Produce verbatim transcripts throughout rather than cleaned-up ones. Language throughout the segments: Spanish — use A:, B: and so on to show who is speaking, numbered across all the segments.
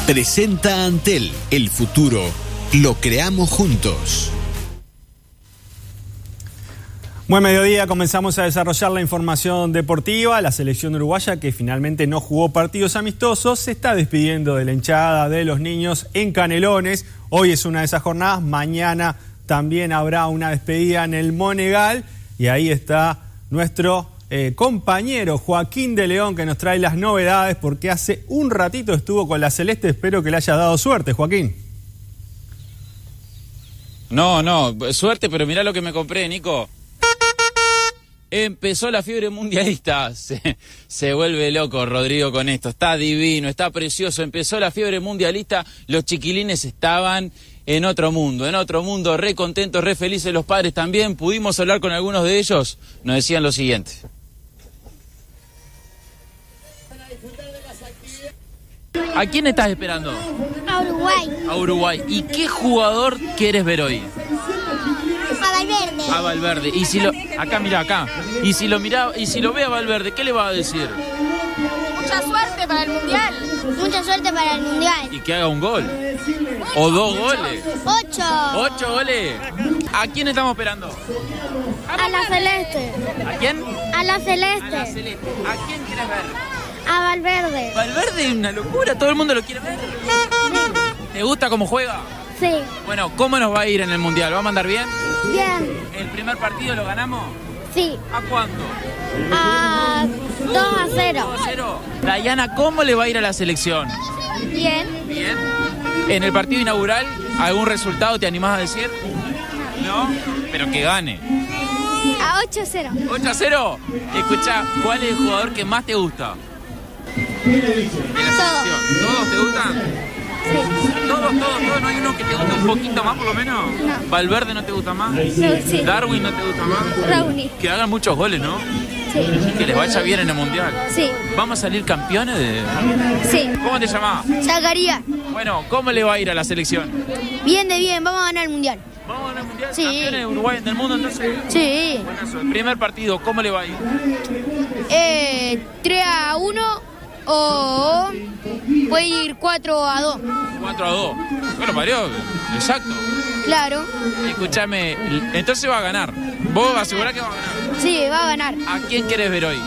A: Presenta Antel, el futuro lo creamos juntos.
B: Buen mediodía, comenzamos a desarrollar la información deportiva. La selección uruguaya, que finalmente no jugó partidos amistosos, se está despidiendo de la hinchada de los niños en Canelones. Hoy es una de esas jornadas, mañana también habrá una despedida en el Monegal. Y ahí está nuestro eh, compañero Joaquín de León, que nos trae las novedades, porque hace un ratito estuvo con la Celeste. Espero que le haya dado suerte, Joaquín.
C: No, no, suerte, pero mirá lo que me compré, Nico. Empezó la fiebre mundialista, se, se vuelve loco Rodrigo con esto, está divino, está precioso, empezó la fiebre mundialista, los chiquilines estaban en otro mundo, en otro mundo, re contentos, re felices, los padres también. Pudimos hablar con algunos de ellos, nos decían lo siguiente. ¿A quién estás esperando?
D: A Uruguay.
C: A Uruguay. ¿Y qué jugador quieres ver hoy?
D: A Valverde.
C: A Valverde. Y si lo acá mira acá. Y si lo mira y si lo ve a Valverde, ¿qué le va a decir?
D: Mucha suerte para el mundial. Mucha suerte para el mundial.
C: Y que haga un gol. O dos goles.
D: Ocho.
C: Ocho goles. ¿A quién estamos esperando?
D: A la Celeste.
C: ¿A quién?
D: A la
C: A
D: Celeste.
C: la Celeste. ¿A quién quieres ver?
D: A Valverde.
C: Valverde es una locura, todo el mundo lo quiere ver. ¿Te gusta cómo juega?
D: Sí.
C: Bueno, ¿cómo nos va a ir en el mundial? ¿Vamos a andar bien?
D: Bien.
C: ¿El primer partido lo ganamos?
D: Sí.
C: ¿A cuánto?
D: A dos a cero.
C: dos a cero. Dayana, ¿cómo le va a ir a la selección?
D: Bien.
C: Bien. ¿En el partido inaugural algún resultado te animás a decir? No, pero que gane.
D: A ocho a cero.
C: ocho a cero. Escucha, ¿cuál es el jugador que más te gusta? De la selección. ¿Todos te gustan?
D: Sí.
C: Todos, todos, todos. ¿No hay uno que te guste un poquito más por lo menos?
D: No.
C: ¿Valverde no te gusta más?
D: No, sí.
C: ¿Darwin no te gusta más?
D: Raúl.
C: Que hagan muchos goles, ¿no?
D: Sí.
C: Que les vaya bien en el mundial.
D: Sí.
C: ¿Vamos a salir campeones de...?
D: Sí.
C: ¿Cómo te llamás?
D: Zacarías.
C: Bueno, ¿cómo le va a ir a la selección?
D: Bien de bien. Vamos a ganar el mundial.
C: ¿Vamos a ganar el mundial?
D: Sí.
C: ¿Campeones de Uruguay del mundo entonces?
D: Sí.
C: Buenazo. El primer partido, ¿cómo le va a ir?
D: Eh, tres a uno o puede ir cuatro a dos.
C: cuatro a dos. Bueno, parió, exacto.
D: Claro.
C: Escúchame, entonces va a ganar. ¿Vos asegurás que va a ganar?
D: Sí, va a ganar.
C: ¿A quién querés ver hoy?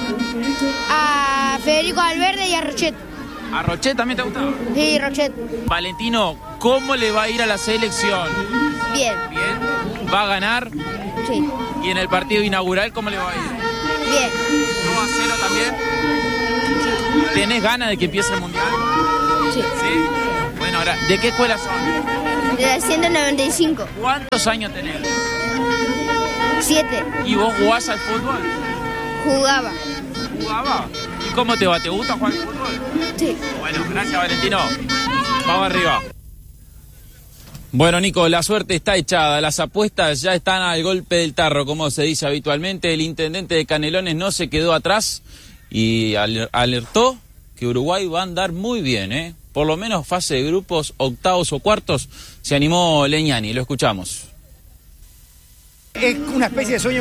D: A Federico Valverde y a Rochet.
C: ¿A Rochet también te gusta?
D: Sí, Rochet.
C: Valentino, ¿cómo le va a ir a la selección?
D: Bien.
C: Bien. ¿Va a ganar?
D: Sí.
C: ¿Y en el partido inaugural cómo le va a ir?
D: Bien.
C: ¿dos a cero también? ¿Tenés ganas de que empiece el mundial?
D: Sí.
C: ¿Sí? Bueno, ahora, ¿de qué escuela son?
D: De la ciento noventa y cinco.
C: ¿Cuántos años tenés?
D: Siete.
C: ¿Y vos jugás al fútbol?
D: Jugaba.
C: ¿Jugaba? ¿Y cómo te va? ¿Te gusta jugar al fútbol?
D: Sí.
C: Bueno, gracias Valentino. Vamos arriba. Bueno, Nico, la suerte está echada, las apuestas ya están al golpe del tarro, como se dice habitualmente. El intendente de Canelones no se quedó atrás y alertó que Uruguay va a andar muy bien, ¿eh? Por lo menos fase de grupos, octavos o cuartos, se animó Leñani, lo escuchamos.
E: Es una especie de sueño